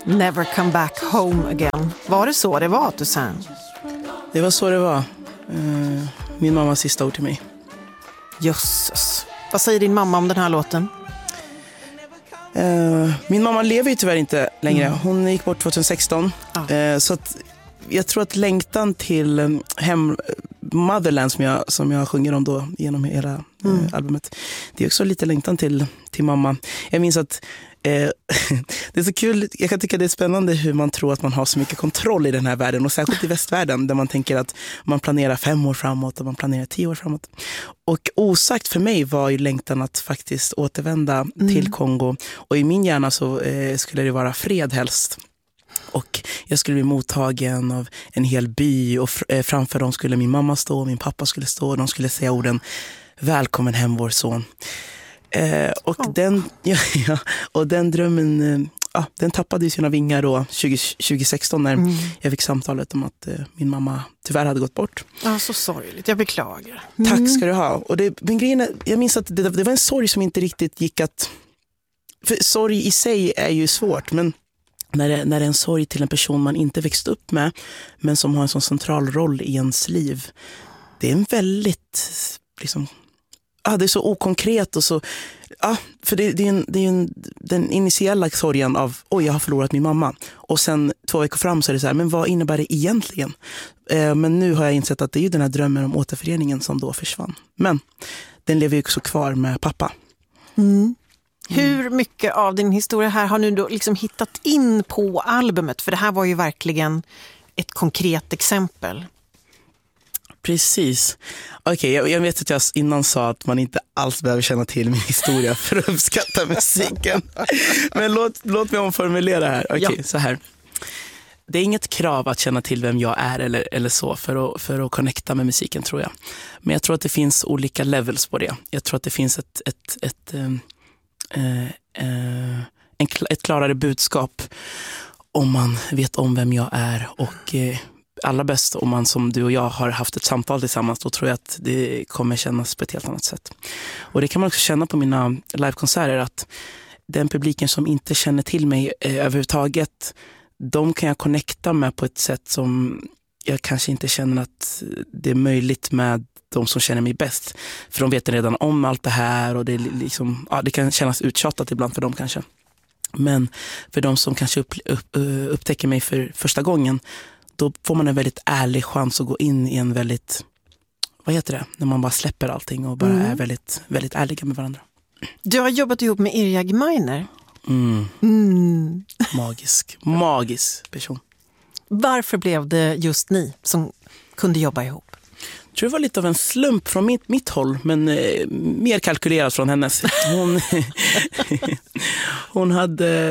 Never come back home again. Var det så det var att du sang? Det var så det var. Min mammas sista ord till mig. Jösses. Vad säger din mamma om den här låten? Min mamma lever ju tyvärr inte längre. Hon gick bort 2016. Så att jag tror att längtan till Motherland som jag sjunger om då genom hela albumet. Det är också lite längtan till mamma. Jag minns att det är så kul, jag kan tycka det är spännande hur man tror att man har så mycket kontroll i den här världen och särskilt i västvärlden där man tänker att man planerar 5 år framåt och man planerar 10 år framåt. Och osagt för mig var ju längtan att faktiskt återvända till Kongo och i min hjärna så skulle det vara fred helst. Och jag skulle bli mottagen av en hel by och framför dem skulle min mamma stå och min pappa skulle stå och de skulle säga orden "Välkommen hem vår son". Och den drömmen den tappade ju sina vingar då 2016 när jag fick samtalet om att min mamma tyvärr hade gått bort. Ja, så sorgligt. Jag beklagar. Tack ska du ha. Och men grejen är, jag minns att det var en sorg som inte riktigt gick att... För sorg i sig är ju svårt, men när det är en sorg till en person man inte växt upp med men som har en sån central roll i ens liv, det är en väldigt liksom... det är så okonkret och så... för det är den initiala sorgen av jag har förlorat min mamma. Och sen 2 veckor fram så är det så här, men vad innebär det egentligen? Men nu har jag insett att det är ju den här drömmen om återföreningen som då försvann. Men den lever ju också kvar med pappa. Hur mycket av din historia här har nu då liksom hittat in på albumet? För det här var ju verkligen ett konkret exempel. Precis. Okej, jag vet att jag innan sa att man inte alls behöver känna till min historia för att uppskatta musiken. Men låt mig omformulera här. Okej, så här. Det är inget krav att känna till vem jag är eller så för att connecta med musiken, tror jag. Men jag tror att det finns olika levels på det. Jag tror att det finns ett klarare budskap om man vet om vem jag är och... allra bäst om man som du och jag har haft ett samtal tillsammans, då tror jag att det kommer kännas på ett helt annat sätt. Och det kan man också känna på mina livekonserter, att den publiken som inte känner till mig överhuvudtaget, de kan jag connecta med på ett sätt som jag kanske inte känner att det är möjligt med de som känner mig bäst. För de vet redan om allt det här och det är liksom, det kan kännas uttjatat ibland för dem kanske. Men för de som kanske upptäcker mig för första gången, då får man en väldigt ärlig chans att gå in i en väldigt, vad heter det? När man bara släpper allting och bara är väldigt, väldigt ärliga med varandra. Du har jobbat ihop med Irja Gemeiner. Magisk person. Varför blev det just ni som kunde jobba ihop? Jag tror det var lite av en slump från mitt håll, men mer kalkylerat från hennes. Hon hade,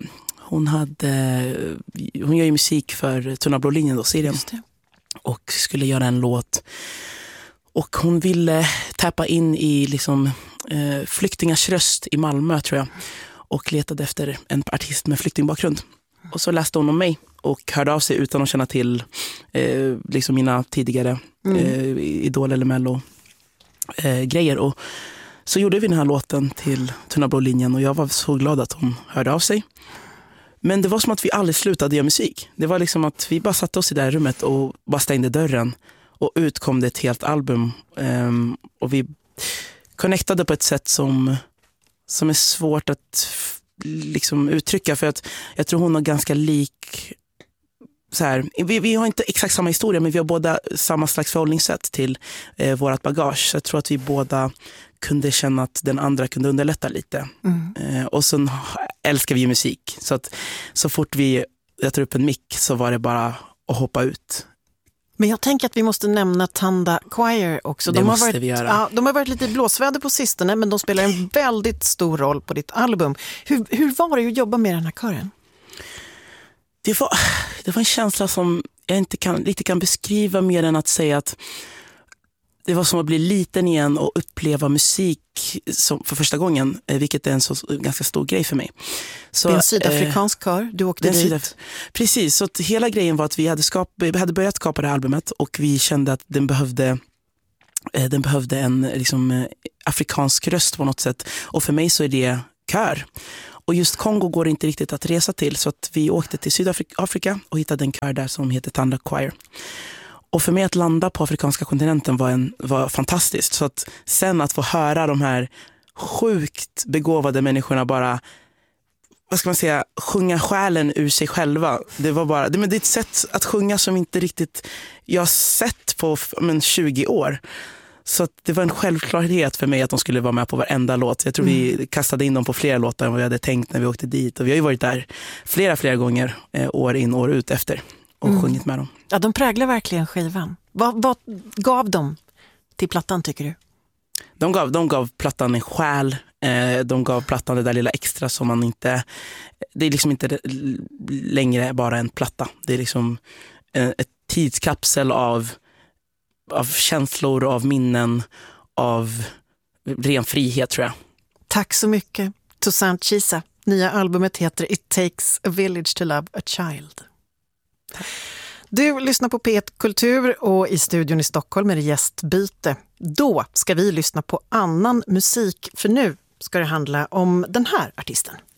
hon gör ju musik för Tunna blå linjen då, serien. Och skulle göra en låt. Och hon ville tappa in i liksom flyktingars röst i Malmö, tror jag. Och letade efter en artist med flyktingbakgrund. Och så läste hon om mig och hörde av sig utan att känna till liksom mina tidigare Idol eller Mello grejer. Och så gjorde vi den här låten till Tunna blå linjen och jag var så glad att hon hörde av sig. Men det var som att vi aldrig slutade göra musik. Det var liksom att vi bara satte oss i det här rummet och bara stängde dörren. Och ut kom det ett helt album. Och vi connectade på ett sätt som är svårt att liksom uttrycka. För att jag tror hon har ganska lik... Så här, vi har inte exakt samma historia, men vi har båda samma slags förhållningssätt till vårat bagage. Så jag tror att vi båda kunde känna att den andra kunde underlätta lite. Och sen älskar vi musik. Så att så fort jag tar upp en mick så var det bara att hoppa ut. Men jag tänker att vi måste nämna Tanda Choir också. Det måste vi göra. Ja, de har varit lite blåsväder på sistone, men de spelar en väldigt stor roll på ditt album. Hur var det att jobba med den här kören? Det var en känsla som jag inte riktigt kan beskriva mer än att säga att det var som att bli liten igen och uppleva musik för första gången, vilket är en så ganska stor grej för mig. Så, det är en sydafrikansk kör, du åkte dit. Precis, så att hela grejen var att vi hade börjat skapa det här albumet och vi kände att den behövde en liksom, afrikansk röst på något sätt. Och för mig så är det kör. Och just Kongo går det inte riktigt att resa till, så att vi åkte till Sydafrika och hittade en kör där som heter Tanda Choir. Och för mig att landa på afrikanska kontinenten var fantastiskt. Så att sen att få höra de här sjukt begåvade människorna bara, vad ska man säga, sjunga själen ur sig själva. Det var bara, det är ett sätt att sjunga som inte riktigt jag har sett på 20 år. Så att det var en självklarhet för mig att de skulle vara med på varenda låt. Jag tror vi kastade in dem på fler låtar än vad vi hade tänkt när vi åkte dit. Och vi har ju varit där flera gånger, år in, år ut efter, och sjungit med dem. Ja, de präglar verkligen skivan. Vad gav de till plattan, tycker du? De gav plattan en själ. De gav plattan det där lilla extra som man inte... Det är liksom inte längre bara en platta. Det är liksom ett tidskapsel av känslor, av minnen, av ren frihet, tror jag. Tack så mycket, Toussaint Chisa. Nya albumet heter It Takes a Village to Love a Child. Du lyssnar på P1 Kultur, och i studion i Stockholm är det gästbyte. Då ska vi lyssna på annan musik, för nu ska det handla om den här artisten.